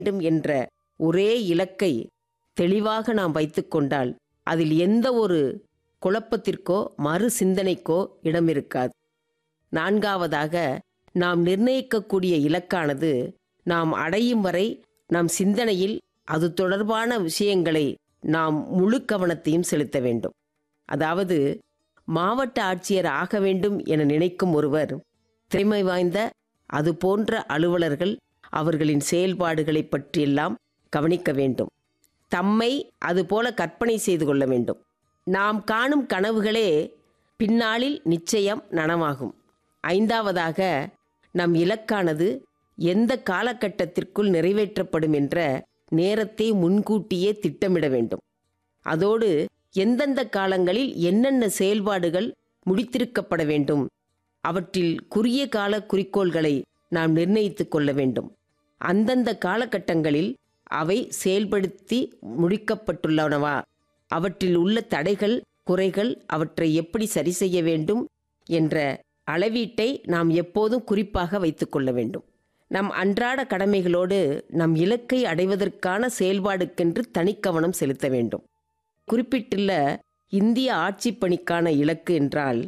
வேண்டும் என்ற ஒரே இலக்கை தெளிவாக நாம் வைத்துக்கொண்டால் அதில் எந்த ஒரு குழப்பத்திற்கோ மறு சிந்தனைக்கோ இடம் இருக்காது. நான்காவதாக, நாம் நிர்ணயிக்கக்கூடிய இலக்கானது நாம் அடையும் வரை நம் சிந்தனையில் அது தொடர்பான விஷயங்களை நாம் முழு கவனத்தையும் செலுத்த வேண்டும். அதாவது, மாவட்ட ஆட்சியர் ஆக வேண்டும் என நினைக்கும் ஒருவர் திறமை வாய்ந்த அது போன்ற அலுவலர்கள் அவர்களின் செயல்பாடுகளை பற்றியெல்லாம் கவனிக்க வேண்டும். தம்மை அதுபோல கற்பனை செய்து கொள்ள வேண்டும். நாம் காணும் கனவுகளே பின்னாளில் நிச்சயம் நனவாகும். ஐந்தாவதாக, நம் இலக்கானது எந்த காலகட்டத்திற்குள் நிறைவேற்றப்படும் என்ற நேரத்தை முன்கூட்டியே திட்டமிட வேண்டும். அதோடு எந்தெந்த காலங்களில் என்னென்ன செயல்பாடுகள் முடித்திருக்கப்பட வேண்டும், அவற்றில் குறுகிய கால குறிக்கோள்களை நாம் நிர்ணயித்து கொள்ள வேண்டும். அந்தந்த காலகட்டங்களில் அவை செயல்படுத்தி முடிக்கப்பட்டுள்ளனவா, அவற்றில் உள்ள தடைகள் குறைகள் அவற்றை எப்படி சரி செய்ய வேண்டும் என்ற அளவீட்டை நாம் எப்போதும் குறிப்பாக வைத்துக்கொள்ள வேண்டும். நம் அன்றாட கடமைகளோடு நம் இலக்கை அடைவதற்கான செயல்பாடுக்கென்று தனிக்கவனம் செலுத்த வேண்டும். குறிப்பிட்டுள்ள இந்திய ஆட்சிப் பணிக்கான இலக்கு என்றால்,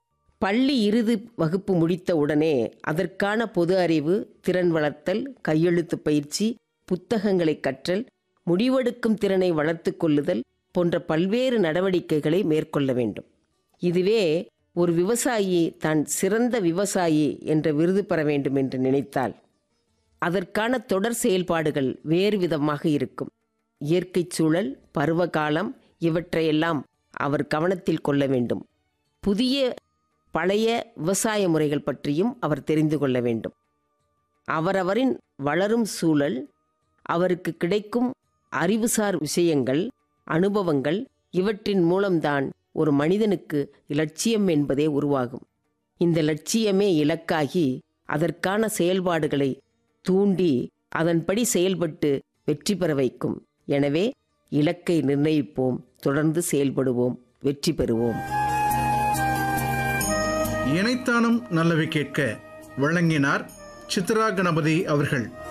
பள்ளி இறுதி வகுப்பு முடித்த உடனே அதற்கான பொது அறிவு, திறன் வளர்த்தல், கையெழுத்து பயிற்சி, புத்தகங்களை கற்றல், முடிவெடுக்கும் திறனை வளர்த்து கொள்ளுதல் போன்ற பல்வேறு நடவடிக்கைகளை மேற்கொள்ள வேண்டும். இதுவே ஒரு விவசாயி தான் சிறந்த விவசாயி என்ற விருது பெற வேண்டும் என்று நினைத்தால் அதற்கான தொடர் செயல்பாடுகள் வேறு விதமாக இருக்கும். இயற்கை சூழல், பருவகாலம் இவற்றையெல்லாம் அவர் கவனத்தில் கொள்ள வேண்டும். புதிய பழைய விவசாய முறைகள் பற்றியும் அவர் தெரிந்து கொள்ள வேண்டும். அவரவரின் வளரும் சூழல், அவருக்கு கிடைக்கும் அறிவுசார் விஷயங்கள், அனுபவங்கள் இவற்றின் மூலம்தான் ஒரு மனிதனுக்கு இலட்சியம் என்பதே உருவாகும். இந்த லட்சியமே இலக்காகி அதற்கான செயல்பாடுகளை தூண்டி அதன்படி செயல்பட்டு வெற்றி பெற வைக்கும். எனவே இலக்கை நிர்ணயிப்போம், தொடர்ந்து செயல்படுவோம், வெற்றி பெறுவோம். இணைத்தானும் நல்லவை கேட்க வழங்கினார் சித்ரா கணபதி அவர்கள்.